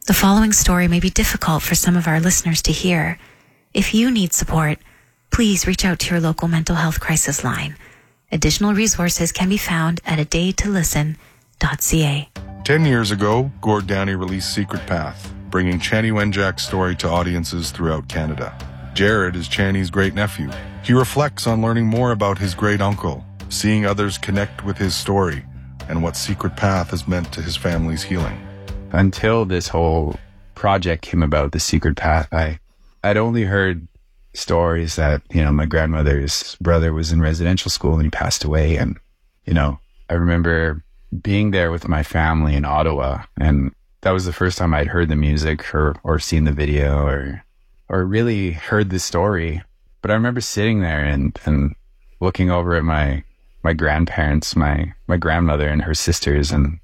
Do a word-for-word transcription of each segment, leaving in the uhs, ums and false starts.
The following story may be difficult for some of our listeners to hear. If you need support, please reach out to your local mental health crisis line. Additional resources can be found at a day to listen dot c a. Ten years ago, Gord Downie released Secret Path, bringing Chanie Wenjack's story to audiences throughout Canada. Jared is Chanie's great-nephew. He reflects on learning more about his great-uncle, seeing others connect with his story, and what Secret Path has meant to his family's healing. Until this whole project came about, the Secret Path, I, I'd only heard stories that, you know, my grandmother's brother was in residential school and he passed away. And, you know, I remember being there with my family in Ottawa, and that was the first time I'd heard the music or, or seen the video or, or really heard the story. But I remember sitting there and, and looking over at my, my grandparents, my, my grandmother and her sisters. And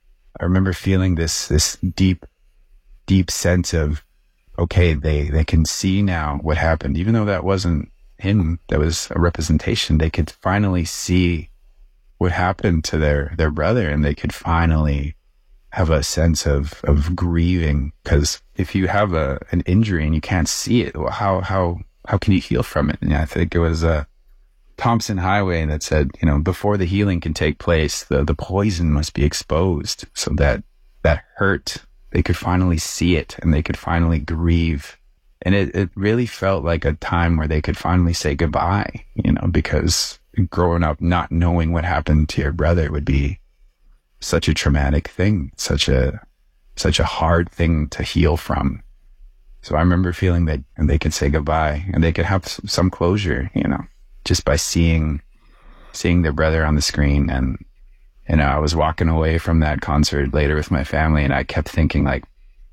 I remember feeling this, this deep, deep sense of, okay, they, they can see now what happened. Even though that wasn't him, that was a representation. They could finally see what happened to their, their brother, and they could finally have a sense of, of grieving. Because if you have a, an injury and you can't see it, well, how, how, how can you heal from it? And I think it was, uh, Thompson Highway that said, you know, before the healing can take place, the, the poison must be exposed so that that hurt, they could finally see it and they could finally grieve. And it, it really felt like a time where they could finally say goodbye, you know, because growing up not knowing what happened to your brother would be such a traumatic thing, such a, such a hard thing to heal from. So I remember feeling that and they could say goodbye and they could have some closure, you know, just by seeing, seeing their brother on the screen. And, you know, I was walking away from that concert later with my family, and I kept thinking, like,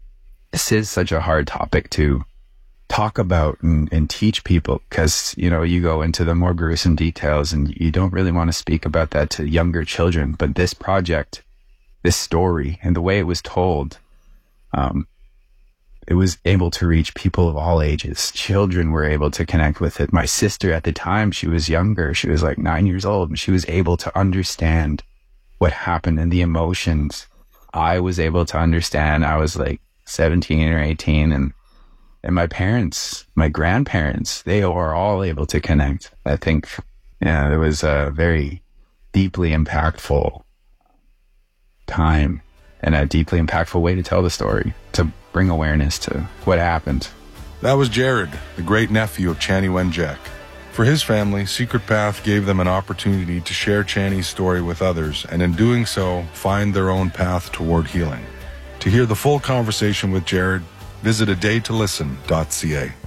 this is such a hard topic to talk about and, and teach people, because, you know, you go into the more gruesome details and you don't really want to speak about that to younger children. But this project, this story, and the way it was told, um, it was able to reach people of all ages. Children were able to connect with it. My sister at the time, she was younger. She was like nine years old, and she was able to understand what happened and the emotions. I was able to understand. I was like seventeen or eighteen, and and my parents, my grandparents, they were all able to connect. I think, yeah, it was a very deeply impactful time and a deeply impactful way to tell the story, to bring awareness to what happened. That was Jared, the great-nephew of Chanie Wenjack. For his family, Secret Path gave them an opportunity to share Chanie's story with others, and in doing so, find their own path toward healing. To hear the full conversation with Jared, visit a day to listen dot c a.